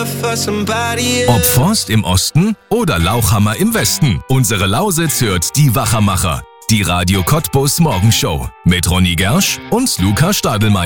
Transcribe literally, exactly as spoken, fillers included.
Ob Forst im Osten oder Lauchhammer im Westen, unsere Lausitz hört die Wachermacher. Die Radio Cottbus Morgenshow mit Ronny Gersch und Luca Stadelmeier.